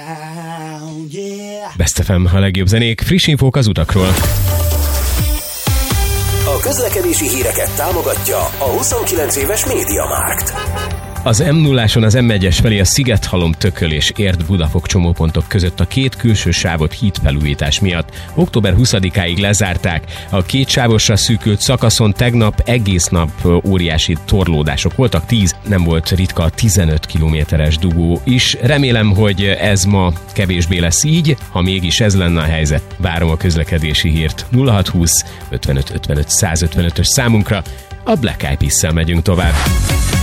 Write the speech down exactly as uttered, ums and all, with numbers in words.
Best ef em, a legjobb zenék, friss infók az utakról. A közlekedési híreket támogatja a huszonkilenc éves MediaMarkt. Az em nulláson az em egyes felé a Szigethalom, Tököl és Érd-Budafok csomópontok között a két külső sávot hídfelújítás miatt október huszadikáig lezárták. A két sávosra szűkült szakaszon tegnap egész nap óriási torlódások voltak, tíz, nem volt ritka tizenöt kilométeres dugó is. Remélem, hogy ez ma kevésbé lesz így, ha mégis ez lenne a helyzet. Várom a közlekedési hírt. nulla hatszázhúsz ötvenöt ötvenöt százötvenötös számunkra. A Black Eyed Peasszel megyünk tovább.